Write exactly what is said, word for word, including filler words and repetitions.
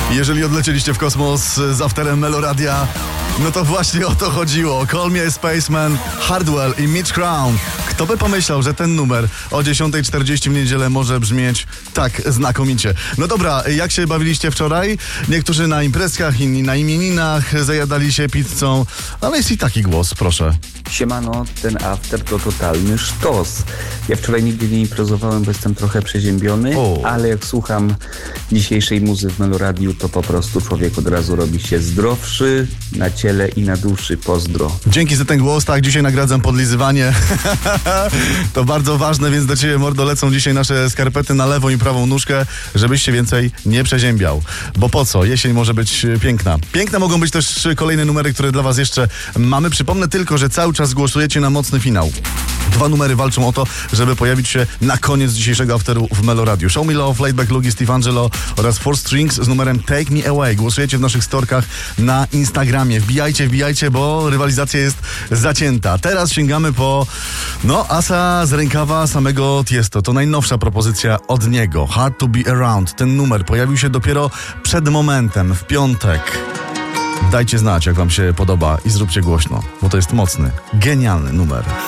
Jeżeli odlecieliście w kosmos z afterem Meloradia, no to właśnie o to chodziło. Call Me a Spaceman, Hardwell i Mitch Crown. Kto by pomyślał, że ten numer o dziesiąta czterdzieści w niedzielę może brzmieć tak znakomicie. No dobra, jak się bawiliście wczoraj? Niektórzy na imprezkach, inni na imieninach, zajadali się pizzą, ale jest i taki głos, proszę. Siemano, ten after to totalny sztos. Ja wczoraj nigdy nie imprezowałem, bo jestem trochę przeziębiony, O. ale jak słucham dzisiejszej muzy w Meloradiu, to po prostu człowiek od razu robi się zdrowszy na ciele i na duszy. Pozdro. Dzięki za ten głos, tak, dzisiaj nagradzam podlizywanie. To bardzo ważne, więc do ciebie, mordo, lecą dzisiaj nasze skarpety na lewą i prawą nóżkę, żebyś się więcej nie przeziębiał. Bo po co? Jesień może być piękna. Piękne mogą być też kolejne numery, które dla was jeszcze mamy. Przypomnę tylko, że cały czas głosujecie na mocny finał. Dwa numery walczą o to, żeby pojawić się na koniec dzisiejszego afteru w Meloradiu. Show Me Love, Laidback Luke, Steve Angelo oraz Four Strings z numerem Take Me Away. Głosujecie w naszych storkach na Instagramie. Wbijajcie, wbijajcie, bo rywalizacja jest zacięta. Teraz sięgamy po, no, asa z rękawa samego Tiesto. To najnowsza propozycja od niego. Hard to be around. Ten numer pojawił się dopiero przed momentem, w piątek. Dajcie znać, jak wam się podoba i zróbcie głośno, bo to jest mocny, genialny numer.